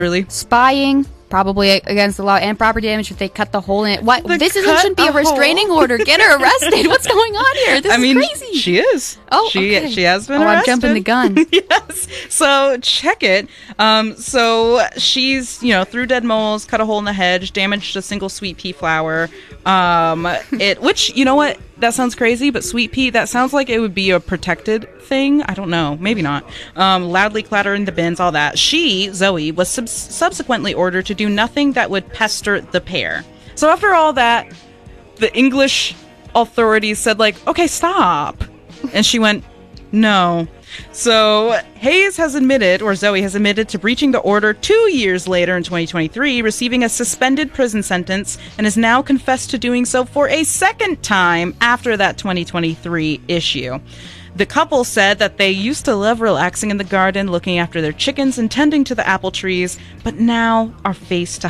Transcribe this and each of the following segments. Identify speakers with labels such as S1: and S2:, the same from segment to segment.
S1: Really?
S2: Spying, probably against the law, and property damage if they cut the hole in it. What? This shouldn't be a restraining order. Get her arrested. What's going on here? This is crazy.
S1: She is.
S2: Oh,
S1: she has been arrested.
S2: I'm jumping the gun.
S1: Yes. So check it. So she's, threw dead moles, cut a hole in the hedge, damaged a single sweet pea flower. Which, you know what? That sounds crazy, but sweet pea, that sounds like it would be a protected thing. I don't know. Maybe not. Loudly clattering the bins, all that. She, Zoe, was subsequently ordered to do nothing that would pester the pair. So after all that, the English authorities said, okay, stop. And she went, no. So Hayes has admitted, or Zoe has admitted, to breaching the order 2 years later in 2023, receiving a suspended prison sentence, and has now confessed to doing so for a second time after that 2023 issue. The couple said that they used to love relaxing in the garden, looking after their chickens and tending to the apple trees, but now are faced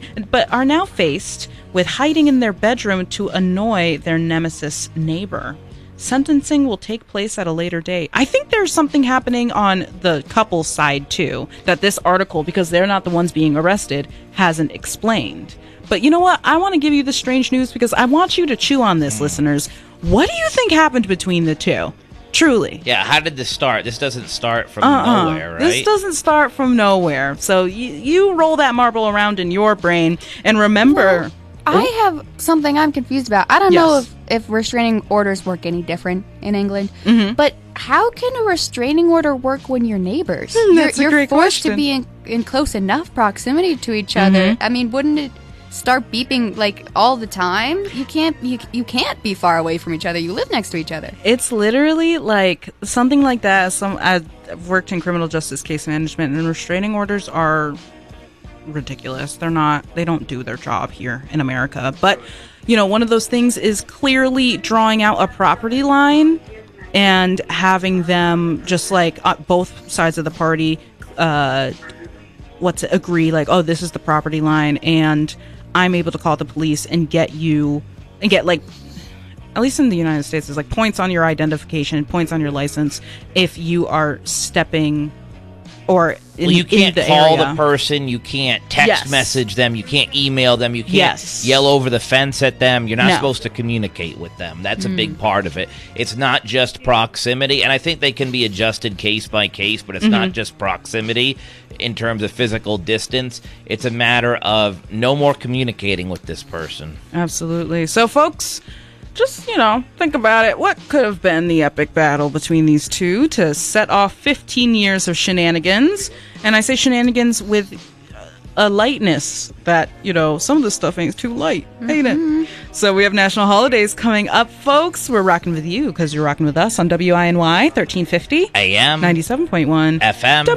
S1: with hiding in their bedroom to annoy their nemesis neighbor. Sentencing will take place at a later date. I think there's something happening on the couple's side, too, that this article, because they're not the ones being arrested, hasn't explained. But you know what? I want to give you the strange news because I want you to chew on this, listeners. What do you think happened between the two? Truly.
S3: Yeah, how did this start? This doesn't start from nowhere, right?
S1: This doesn't start from nowhere. So you roll that marble around in your brain and remember...
S2: Well, I have something I'm confused about. I don't know if restraining orders work any different in England, but how can a restraining order work when you're neighbors? You're forced to be in close enough proximity to each other. I mean, wouldn't it start beeping all the time? You can't be far away from each other. You live next to each other.
S1: It's literally like something like that. I've worked in criminal justice case management, and restraining orders are ridiculous. They don't do their job here in America. But one of those things is clearly drawing out a property line and having them just both sides of the party agree this is the property line, and I'm able to call the police and get at least in the United States, it's points on your identification, points on your license if you are stepping or
S3: you can't call
S1: area.
S3: The person, you can't text message them, you can't email them, you can't yell over the fence at them. You're not supposed to communicate with them. That's a big part of it. It's not just proximity, and I think they can be adjusted case by case, but it's not just proximity in terms of physical distance. It's a matter of no more communicating with this person.
S1: Absolutely. So, folks, just, think about it. What could have been the epic battle between these two to set off 15 years of shenanigans? And I say shenanigans with a lightness that, some of this stuff ain't too light, ain't it? So we have national holidays coming up, folks. We're rocking with you because you're rocking with us on WINY 1350
S3: AM
S1: 97.1
S3: FM